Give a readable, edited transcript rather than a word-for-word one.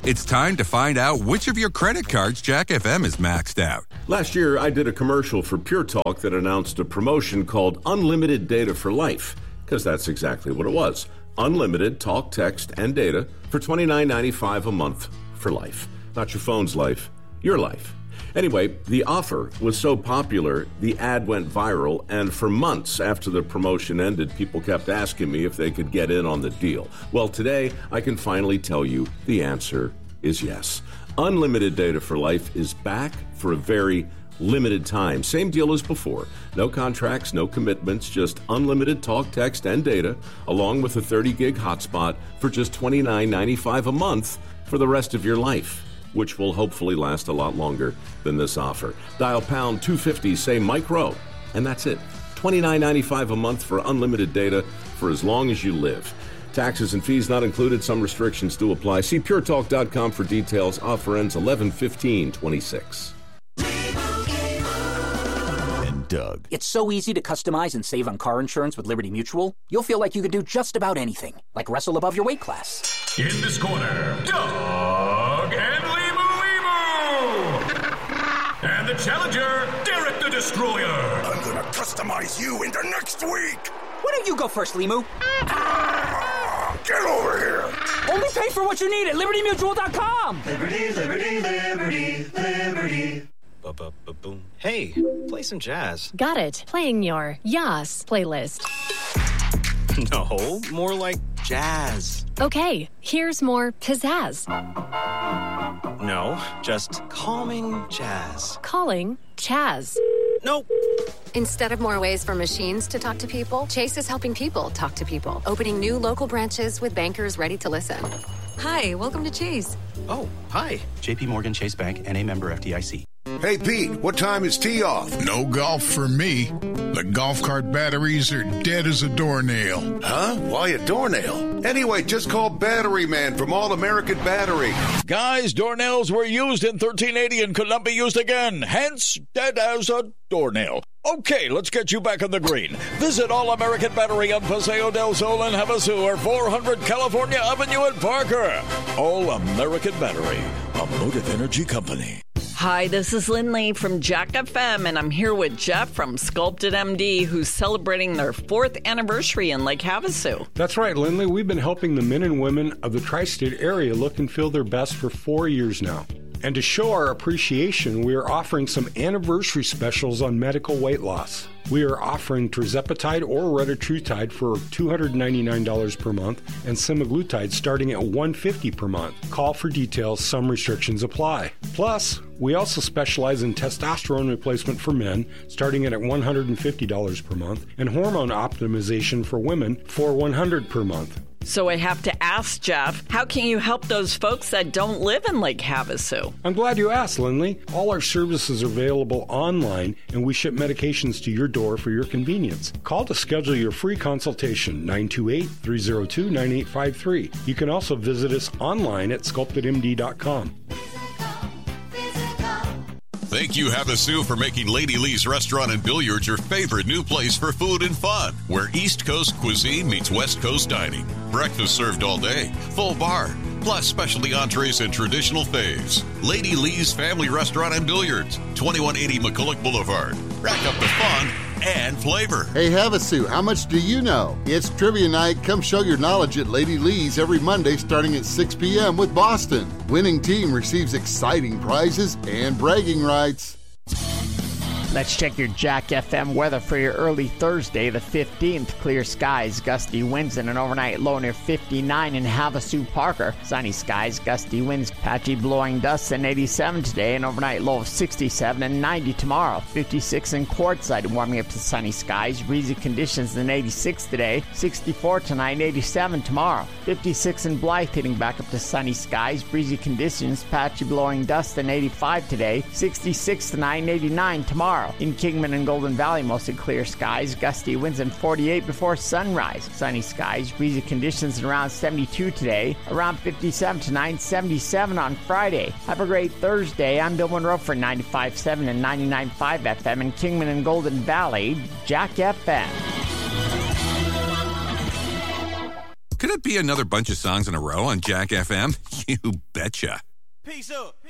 It's time to find out which of your credit cards Jack FM is maxed out. Last year, I did a commercial for Pure Talk that announced a promotion called Unlimited Data for Life, because that's exactly what it was. Unlimited talk, text, and data for $29.95 a month for life. Not your phone's life, your life. Anyway, the offer was so popular, the ad went viral, and for months after the promotion ended, people kept asking me if they could get in on the deal. Well, today, I can finally tell you the answer is yes. Unlimited Data for Life is back for a very limited time. Same deal as before. No contracts, no commitments, just unlimited talk, text, and data, along with a 30-gig hotspot for just $29.95 a month for the rest of your life, which will hopefully last a lot longer than this offer. Dial pound 250, say Mike Rowe, and that's it. $29.95 a month for unlimited data for as long as you live. Taxes and fees not included. Some restrictions do apply. See puretalk.com for details. Offer ends 11/15/26. And Doug. It's so easy to customize and save on car insurance with Liberty Mutual. You'll feel like you could do just about anything, like wrestle above your weight class. In this corner, Doug and and the challenger, Derek the Destroyer. I'm gonna customize you into next week. Why don't you go first, Limu? Get over here. Only pay for what you need at LibertyMutual.com. Liberty, liberty, liberty, liberty. Ba-ba-ba-boom. Hey, play some jazz. Got it. Playing your Yas playlist. No, more like jazz. Okay, here's more pizzazz. No, just calming jazz. Calling Chaz. Nope. Instead of more ways for machines to talk to people, Chase is helping people talk to people, opening new local branches with bankers ready to listen. Hi, welcome to Chase. Oh, hi. JP Morgan Chase Bank, N.A. member FDIC. Hey, Pete, what time is tee off? No golf for me. The golf cart batteries are dead as a doornail. Huh? Why a doornail? Anyway, just call Battery Man from All American Battery. Guys, doornails were used in 1380 and could not be used again. Hence, dead as a doornail. Okay, let's get you back on the green. Visit All American Battery on Paseo del Sol and Havasu or 400 California Avenue in Parker. All American Battery, a Motive Energy company. Hi, this is Lynn Lee from Jack FM, and I'm here with Jeff from Sculpted MD, who's celebrating their 4th anniversary in Lake Havasu. That's right, Lindley. We've been helping the men and women of the tri-state area look and feel their best for 4 years now. And to show our appreciation, we are offering some anniversary specials on medical weight loss. We are offering tirzepatide or retatrutide for $299 per month and semaglutide starting at $150 per month. Call for details. Some restrictions apply. Plus, we also specialize in testosterone replacement for men starting at $150 per month and hormone optimization for women for $100 per month. So I have to ask, Jeff, how can you help those folks that don't live in Lake Havasu? I'm glad you asked, Lindley. All our services are available online, and we ship medications to your door for your convenience. Call to schedule your free consultation, 928-302-9853. You can also visit us online at sculptedmd.com. Thank you, Havasu, for making Lady Lee's Restaurant and Billiards your favorite new place for food and fun, where East Coast cuisine meets West Coast dining. Breakfast served all day, full bar, plus specialty entrees and traditional faves. Lady Lee's Family Restaurant and Billiards, 2180 McCulloch Boulevard. Rack up the fun and flavor. Hey, Havasu, how much do you know? It's Trivia Night. Come show your knowledge at Lady Lee's every Monday starting at 6 p.m. with Boston. Winning team receives exciting prizes and bragging rights. Let's check your Jack FM weather for your early Thursday, the 15th. Clear skies, gusty winds, and an overnight low near 59 in Havasu, Parker. Sunny skies, gusty winds, patchy blowing dust, and 87 today. An overnight low of 67 and 90 tomorrow. 56 in Quartzsite, warming up to sunny skies, breezy conditions, and 86 today. 64 tonight, 87 tomorrow. 56 in Blythe, hitting back up to sunny skies, breezy conditions, patchy blowing dust, and 85 today. 66 tonight, and 89 tomorrow. In Kingman and Golden Valley, mostly clear skies, gusty winds, and 48 before sunrise. Sunny skies, breezy conditions, and around 72 today. Around 57 tonight, 77 on Friday. Have a great Thursday. I'm Bill Monroe for 95.7 and 99.5 FM in Kingman and Golden Valley, Jack FM. Could it be another bunch of songs in a row on Jack FM? You betcha. Peace up.